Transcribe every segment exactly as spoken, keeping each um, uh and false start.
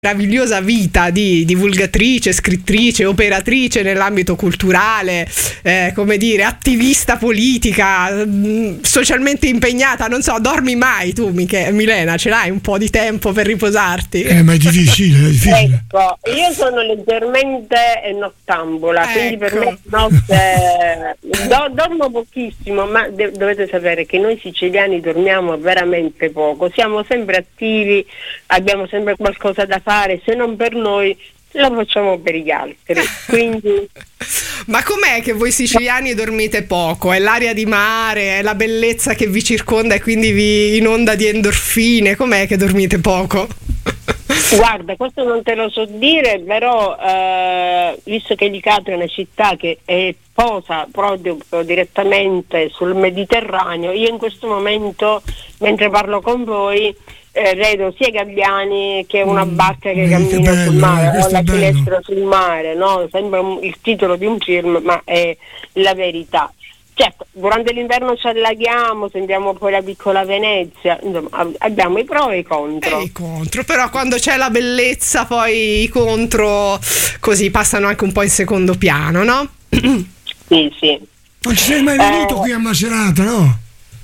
meravigliosa vita di divulgatrice, scrittrice, operatrice nell'ambito culturale, eh, come dire, attivista politica, mh, socialmente impegnata. Non so, dormi mai tu, Miche- Milena? Ce l'hai un po' di tempo per riposarti? Eh, ma è difficile, è difficile. Ecco, io sono leggermente nottambula, Ecco. quindi per me notte do, dormo pochissimo, ma de- dovete sapere che noi siciliani dormiamo veramente poco, siamo sempre attivi, abbiamo sempre qualcosa da fare. Se non per noi, lo facciamo per gli altri. Quindi Ma com'è che voi siciliani dormite poco? È l'aria di mare, è la bellezza che vi circonda e quindi vi inonda di endorfine? Com'è che dormite poco? guarda, questo non te lo so dire, però eh, visto che Licata è una città che è posa proprio direttamente sul Mediterraneo, io in questo momento, mentre parlo con voi, Eh, vedo sia i gabbiani che una barca che Mm, cammina che bello, sul mare, eh, o questo la è bello. finestra sul mare, no? Sembra un- il titolo di un film, ma è la verità. Certo, durante l'inverno ci allaghiamo, sentiamo poi la piccola Venezia, insomma, ab- abbiamo i pro e i contro. E i contro, però quando c'è la bellezza poi i contro così passano anche un po' in secondo piano, no? Sì, sì. Non ci sei mai venuto Eh, qui a Macerata, no?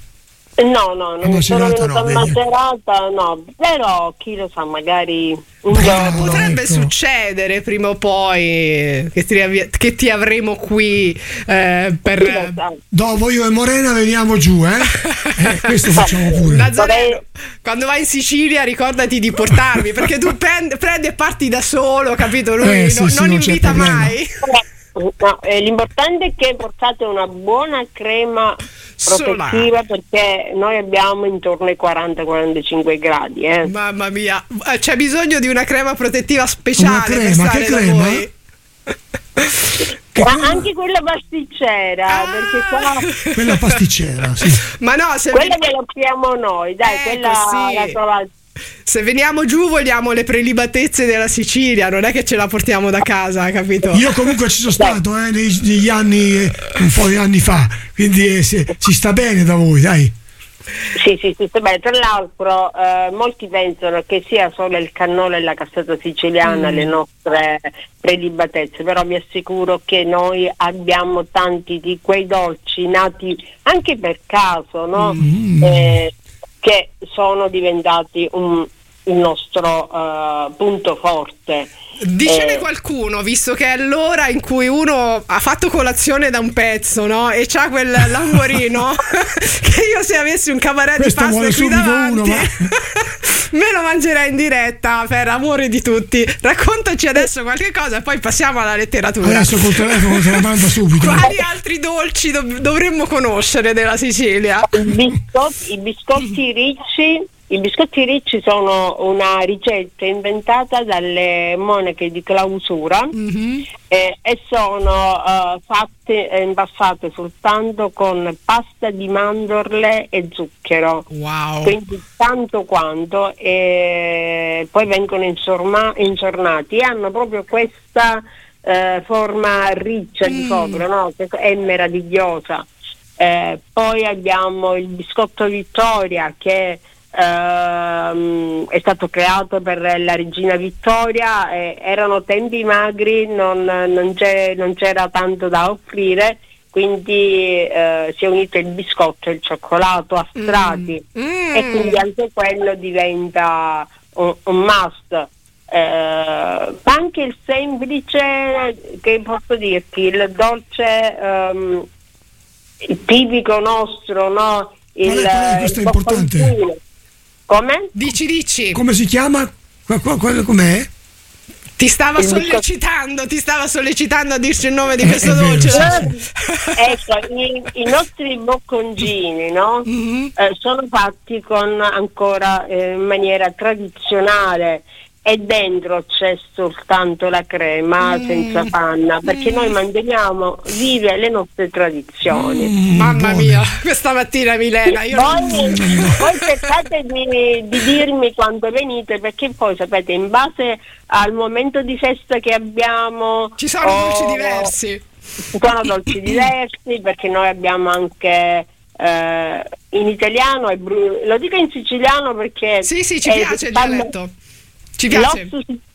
No, no, non A sono Macerata venuta no, a vedi. Macerata, no, però chi lo sa, magari un Bravo. giorno. Potrebbe ecco. succedere prima o poi che ti, avvi- che ti avremo qui eh, Chi per lo sa. Dopo io e Morena veniamo giù, eh? eh questo facciamo pure. Nazareno, quando vai in Sicilia ricordati di portarmi, perché tu prendi, prendi e parti da solo, capito? Lui Eh, sì, no- sì, non non c'è invita problema. mai. No, eh, l'importante è che portate una buona crema protettiva, perché noi abbiamo intorno ai quaranta quarantacinque gradi. Eh. Mamma mia, eh, c'è bisogno di una crema protettiva speciale Una crema, per stare che da crema? voi. Che Ma quella- anche quella pasticcera, Ah! perché qua Quella pasticcera, sì. Ma no, se, quella ve la offriamo noi, dai, Ecco, quella sì. la trovate. se veniamo giù vogliamo le prelibatezze della Sicilia, non è che ce la portiamo da casa, capito? Io comunque ci sono stato eh, nei- negli anni, eh, un po' di anni fa, quindi eh, si, si sta bene da voi, dai. Sì, sì, sì, sì, beh, tra l'altro eh, molti pensano che sia solo il cannolo e la cassata siciliana Mm. le nostre prelibatezze, però vi assicuro che noi abbiamo tanti di quei dolci nati anche per caso, no? Mm. Eh, che sono diventati un, il nostro eh, punto forte. Dicene Eh, qualcuno, visto che è l'ora in cui uno ha fatto colazione da un pezzo, no? E c'ha quel languorino che io, se avessi un cabaret di Questo pasta vuole qui subito davanti, uno, ma- me lo mangerei in diretta, per amore di tutti. Raccontaci adesso qualche cosa e poi passiamo alla letteratura. Adesso col telefono te la manda subito. Quali altri dolci dov- dovremmo conoscere della Sicilia? I biscotti, i biscotti ricci, i biscotti ricci sono una ricetta inventata dalle monache di clausura Mhm. eh, e sono eh, fatte e impastate soltanto con pasta di mandorle e zucchero. Wow. Quindi tanto quanto, e poi vengono insorma- insornati e hanno proprio questa eh, forma riccia di Mm. sopra, no? Che è meravigliosa. Eh, poi abbiamo il biscotto Vittoria, che ehm, è stato creato per la regina Vittoria, eh, erano tempi magri, non, non, c'è- non c'era tanto da offrire, quindi eh, si è unito il biscotto e il cioccolato a strati Mm. e quindi anche quello diventa un, un must. Eh, ma anche il semplice, che posso dirti, il dolce ehm, il tipico nostro, no? Il, Qual è, qual è? Questo è il importante. bocconcino. Come? Dici, dici. Come si chiama? Qua- qua- quello com'è? Ti stava Il biscotto- sollecitando, ti stava sollecitando a dirci il nome di questo è vero, dolce. sì, Ecco, i, i nostri bocconcini, no? Mhm. Eh, sono fatti con ancora eh, in maniera tradizionale e dentro c'è soltanto la crema Mm. senza panna, perché noi manteniamo vive le nostre tradizioni. Mm, Mamma buone. mia, questa mattina Milena, io non- Voi, voi cercate di, di dirmi quando venite, perché poi sapete, in base al momento di festa che abbiamo ci sono o- dolci diversi. ci sono dolci diversi, perché noi abbiamo anche eh, in italiano e bru- lo dico in siciliano perché Sì, sì, ci è piace il panna- dialetto. Ci piace. L'osso,